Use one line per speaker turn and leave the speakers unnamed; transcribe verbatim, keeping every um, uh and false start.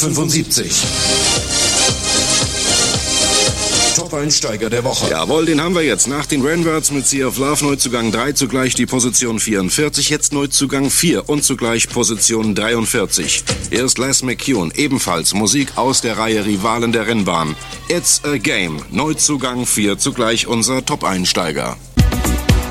fünfundsiebzig. Top-Einsteiger der Woche.
Jawohl, den haben wir jetzt. Nach den Ranwards mit Sea of Love Neuzugang drei, zugleich die Position vierundvierzig, jetzt Neuzugang vier und zugleich Position dreiundvierzig. Hier ist Les McCune, ebenfalls Musik aus der Reihe Rivalen der Rennbahn. It's a Game, Neuzugang vier, zugleich unser Top-Einsteiger.